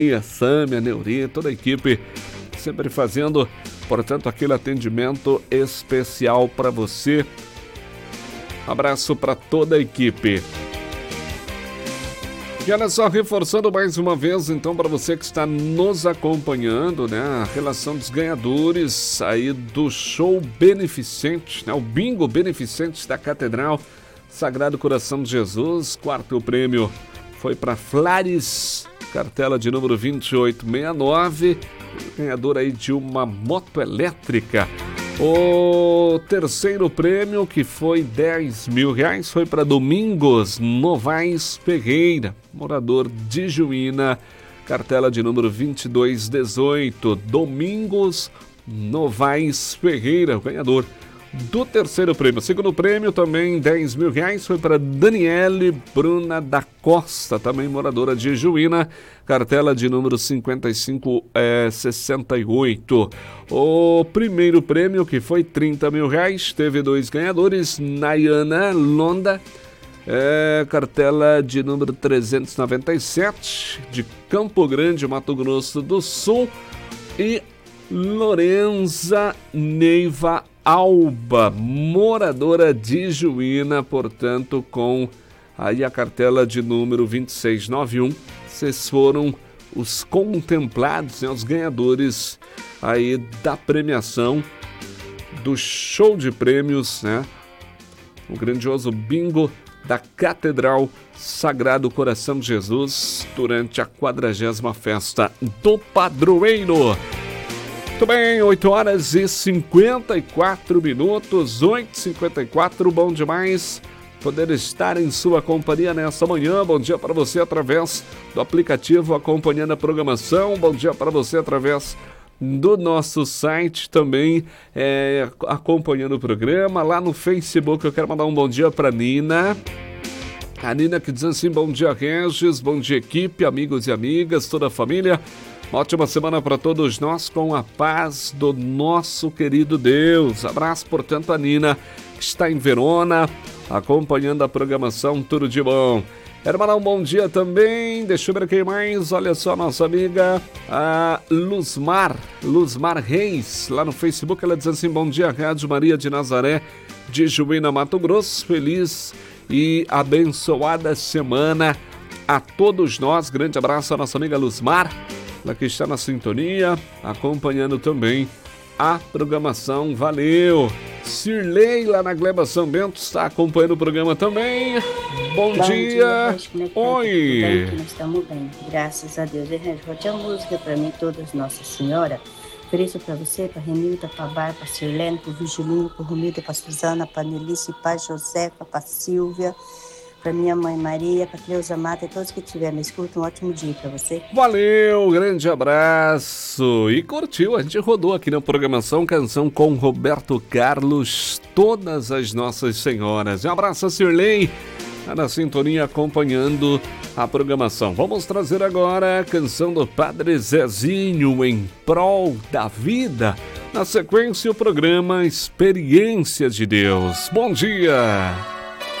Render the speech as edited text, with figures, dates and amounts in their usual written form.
e a Sâmia, a Neuri, toda a equipe sempre fazendo, portanto, aquele atendimento especial para você. Abraço para toda a equipe. E olha só, reforçando mais uma vez, então, para você que está nos acompanhando, né, a relação dos ganhadores aí do show beneficente, né, o bingo beneficente da Catedral Sagrado Coração de Jesus. Quarto prêmio foi para Flares, cartela de número 2869, ganhador aí de uma moto elétrica. O terceiro prêmio, que foi R$10.000, foi para Domingos Novaes Ferreira, morador de Juína, cartela de número 2218. Domingos Novaes Ferreira, ganhador do terceiro prêmio. Segundo prêmio, também R$10.000, foi para Daniele Bruna da Costa, também moradora de Juína, cartela de número 5568. O primeiro prêmio, que foi R$30.000, teve dois ganhadores: Nayana Londa, cartela de número 397, de Campo Grande, Mato Grosso do Sul, e Lorenza Neiva Alba, moradora de Juína, portanto, com aí a cartela de número 2691. Vocês foram os contemplados, né, os ganhadores aí da premiação do show de prêmios, né? O grandioso bingo da Catedral Sagrado Coração de Jesus durante a 40ª festa do Padroeiro. Muito bem, 8h54, 8h54, bom demais poder estar em sua companhia nessa manhã. Bom dia para você através do aplicativo acompanhando a programação, bom dia para você através do nosso site também, acompanhando o programa, lá no Facebook. Eu quero mandar um bom dia para Nina. A Nina que diz assim: bom dia Regis, bom dia equipe, amigos e amigas, toda a família. Uma ótima semana para todos nós, com a paz do nosso querido Deus. Abraço, portanto, a Nina, que está em Verona, acompanhando a programação. Tudo de bom. Quero mandar um bom dia também, deixa eu ver quem mais. Olha só, nossa amiga a Luzmar Reis, lá no Facebook. Ela diz assim: bom dia, Rádio Maria de Nazaré, de Juína, Mato Grosso. Feliz e abençoada semana a todos nós. Grande abraço à nossa amiga Luzmar, ela que está na sintonia, acompanhando também a programação. Valeu! Sirlei, lá na Gleba São Bento, está acompanhando o programa também. Bom dia! Oi! Nós estamos bem, graças a Deus. Pode ter uma música para mim, todas Nossa Senhora. Ofereço para você, para Renilda, para Bárbara, para Sirlene, para Virgilino, para Romilda, para Suzana, para Nelice, para Josefa, para Silvia, para minha mãe Maria, para Cleusa Mata e todos que estiverem na escuta. Um ótimo dia para você. Valeu, grande abraço. E curtiu, a gente rodou aqui na programação canção com Roberto Carlos, Todas as Nossas Senhoras. Um abraço a Sirlei, na sintonia acompanhando a programação. Vamos trazer agora a canção do Padre Zezinho, Em Prol da Vida. Na sequência, o programa Experiência de Deus. Bom dia!